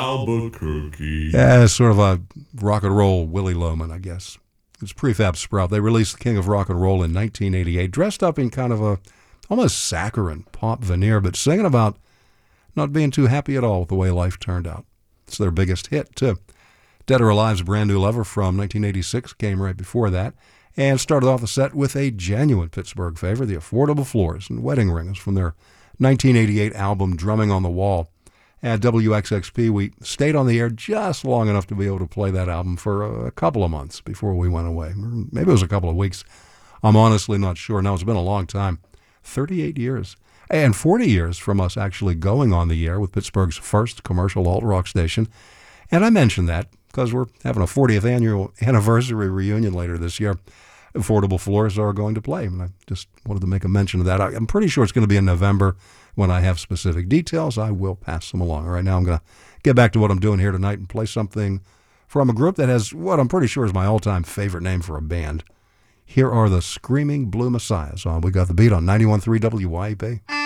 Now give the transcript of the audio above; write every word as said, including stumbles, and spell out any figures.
Albuquerque. Yeah, sort of a rock and roll Willie Loman, I guess. It's Prefab Sprout. They released the King of Rock and Roll in nineteen eighty-eight, dressed up in kind of a almost saccharine pop veneer, but singing about not being too happy at all with the way life turned out. It's their biggest hit, too. Dead or Alive's Brand New Lover from nineteen eighty-six came right before that, and started off the set with a genuine Pittsburgh favorite, the Affordable Floors and Wedding Rings from their nineteen eighty-eight album Drumming on the Wall. At W X X P, we stayed on the air just long enough to be able to play that album for a couple of months before we went away. Maybe it was a couple of weeks. I'm honestly not sure. No, it's been a long time. thirty-eight years. And forty years from us actually going on the air with Pittsburgh's first commercial alt-rock station. And I mentioned that because we're having a fortieth annual anniversary reunion later this year. Affordable Floors are going to play, and I just wanted to make a mention of that. I'm pretty sure it's going to be in November. When I have specific details, I will pass them along. Right now, I'm going to get back to what I'm doing here tonight and play something from a group that has what I'm pretty sure is my all-time favorite name for a band. Here are the Screaming Blue Messiahs. Uh, we got the beat on ninety-one point three W Y E P.